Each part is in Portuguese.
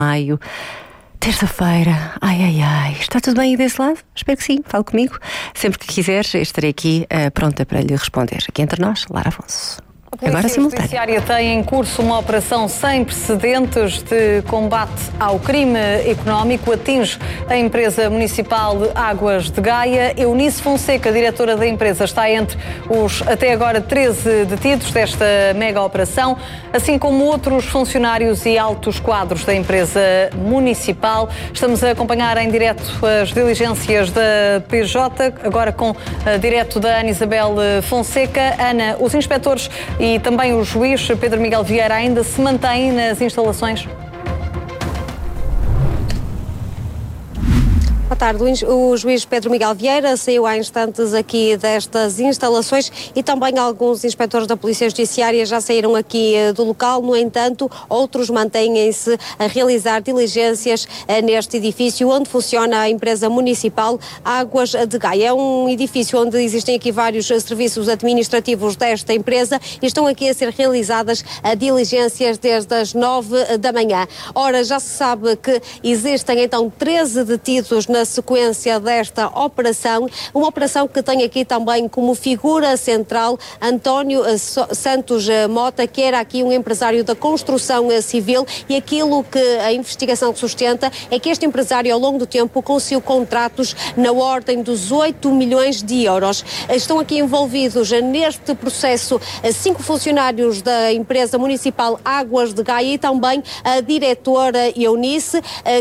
Maio, terça-feira, ai, está tudo bem aí desse lado? Espero que sim, fale comigo. Sempre que quiser, estarei aqui pronta para lhe responder. Aqui entre nós, Lara Afonso. A Polícia Judiciária tem em curso uma operação sem precedentes de combate ao crime económico. Atinge a empresa municipal Águas de Gaia. Eunice Fonseca, diretora da empresa, está entre os até agora 13 detidos desta mega operação, assim como outros funcionários e altos quadros da empresa municipal. Estamos a acompanhar em direto as diligências da PJ, agora com direto da Ana Isabel Fonseca. Ana, os inspectores e também o juiz Pedro Miguel Vieira ainda se mantém nas instalações? Boa tarde. O juiz Pedro Miguel Vieira saiu há instantes aqui destas instalações e também alguns inspectores da Polícia Judiciária já saíram aqui do local. No entanto, outros mantêm-se a realizar diligências neste edifício onde funciona a empresa municipal Águas de Gaia. É um edifício onde existem aqui vários serviços administrativos desta empresa e estão aqui a ser realizadas diligências desde as 9 da manhã. Ora, já se sabe que existem então 13 detidos na sequência desta operação, uma operação que tem aqui também como figura central António Santos Mota, que era aqui um empresário da construção civil, e aquilo que a investigação sustenta é que este empresário ao longo do tempo conseguiu contratos na ordem dos 8 milhões de euros. Estão aqui envolvidos neste processo 5 funcionários da empresa municipal Águas de Gaia e também a diretora Eunice,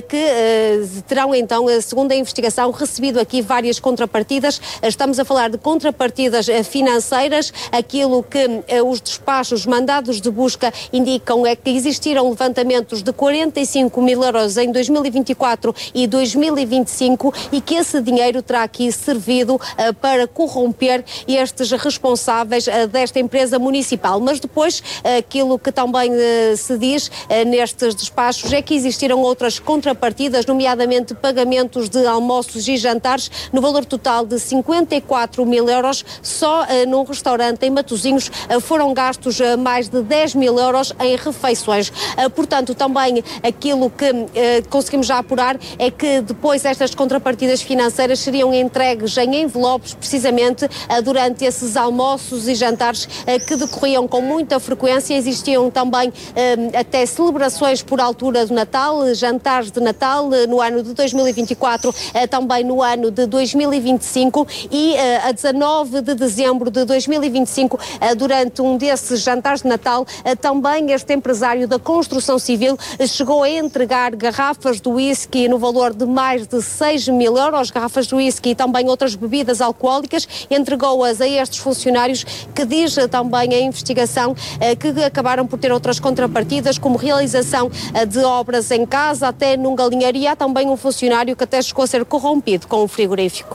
que terão então, segundo a investigação, recebido aqui várias contrapartidas. Estamos a falar de contrapartidas financeiras. Aquilo que os despachos, mandados de busca indicam é que existiram levantamentos de 45 mil euros em 2024 e 2025 e que esse dinheiro terá aqui servido para corromper estes responsáveis desta empresa municipal. Mas depois, aquilo que também se diz nestes despachos é que existiram outras contrapartidas, nomeadamente pagamentos de almoços e jantares no valor total de 54 mil euros. Só num restaurante em Matosinhos foram gastos mais de 10 mil euros em refeições. Portanto, também aquilo que conseguimos já apurar é que depois estas contrapartidas financeiras seriam entregues em envelopes, precisamente durante esses almoços e jantares que decorriam com muita frequência. Existiam também até celebrações por altura do Natal, jantares de Natal no ano de 2024, também no ano de 2025 e a 19 de dezembro de 2025, durante um desses jantares de Natal, também este empresário da construção civil chegou a entregar garrafas de whisky no valor de mais de 6 mil euros, garrafas de whisky e também outras bebidas alcoólicas, entregou-as a estes funcionários, que diz também a investigação que acabaram por ter outras contrapartidas, como realização de obras em casa, até num galinheiro, e há também um funcionário que até chegou a ser corrompido com um frigorífico.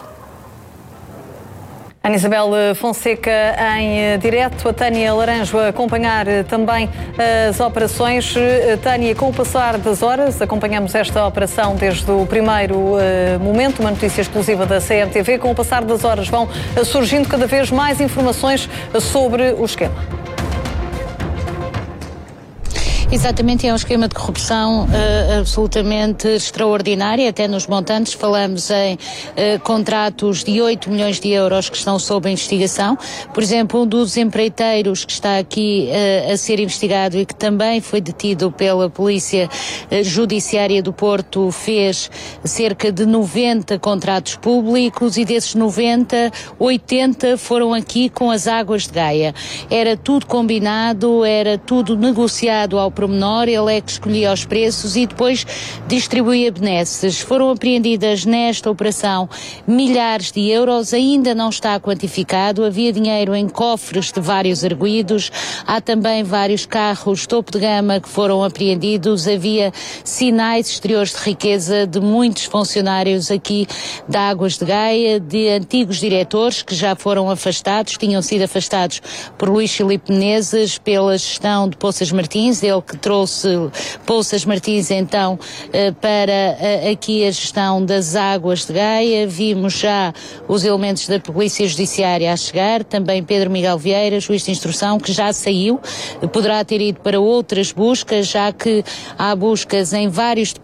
Ana Isabel Fonseca em direto, a Tânia Laranjo a acompanhar também as operações. Tânia, com o passar das horas, acompanhamos esta operação desde o primeiro momento, uma notícia exclusiva da CMTV. Com o passar das horas vão surgindo cada vez mais informações sobre o esquema. Exatamente, é um esquema de corrupção absolutamente extraordinário, até nos montantes. Falamos em contratos de 8 milhões de euros que estão sob investigação. Por exemplo, um dos empreiteiros que está aqui a ser investigado e que também foi detido pela Polícia Judiciária do Porto fez cerca de 90 contratos públicos e desses 90, 80 foram aqui com as Águas de Gaia. Era tudo combinado, era tudo negociado ao pormenor, ele é que escolhia os preços e depois distribuía benesses. Foram apreendidas nesta operação milhares de euros, ainda não está quantificado, havia dinheiro em cofres de vários arguidos, há também vários carros topo de gama que foram apreendidos, havia sinais exteriores de riqueza de muitos funcionários aqui da Águas de Gaia, de antigos diretores que já foram afastados, tinham sido afastados por Luís Filipe Menezes pela gestão de Poças Martins, ele que que trouxe Poças Martins então para aqui a gestão das águas de Gaia. Vimos já os elementos da Polícia Judiciária a chegar, também Pedro Miguel Vieira, juiz de instrução, que já saiu, poderá ter ido para outras buscas, já que há buscas em vários